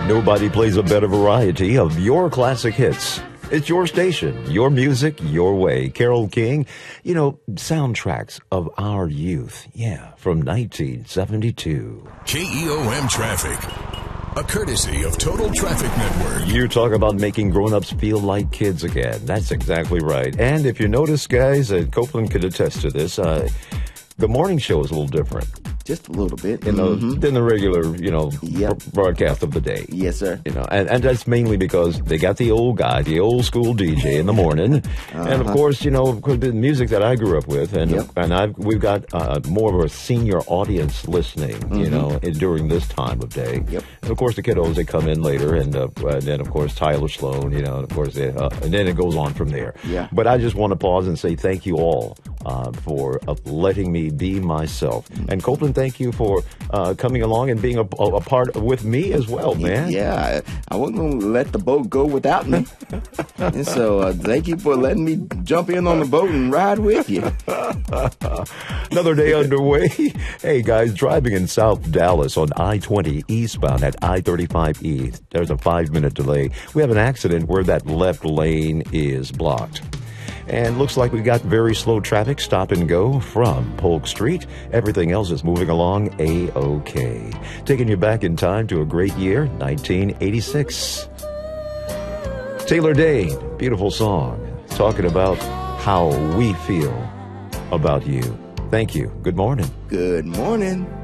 Nobody plays a better variety of your classic hits. It's your station, your music, your way. Carole King, soundtracks of our youth. Yeah, from 1972. KEOM Traffic, a courtesy of Total Traffic Network. You talk about making grown-ups feel like kids again. That's exactly right. And if you notice, guys, Copeland could attest to this, the morning show is a little different. Just a little bit. Than the regular, broadcast of the day. Yes, sir. And that's mainly because they got the old guy, the old school DJ in the morning. And of course, the music that I grew up with. And we've got more of a senior audience listening, during this time of day. Yep. And of course, the kiddos, they come in later. And then, of course, Tyler Sloan, and of course, and then it goes on from there. Yeah. But I just want to pause and say thank you all for letting me be myself. And Copeland, thank you for coming along and being a part with me as well, man. Yeah, I wasn't going to let the boat go without me. And so thank you for letting me jump in on the boat and ride with you. Another day underway. Hey, guys, driving in South Dallas on I-20 eastbound at I-35 East. There's a 5-minute delay. We have an accident where that left lane is blocked. And looks like we got very slow traffic, stop and go from Polk Street. Everything else is moving along A-OK. Taking you back in time to a great year, 1986. Taylor Dayne, beautiful song, talking about how we feel about you. Thank you. Good morning. Good morning.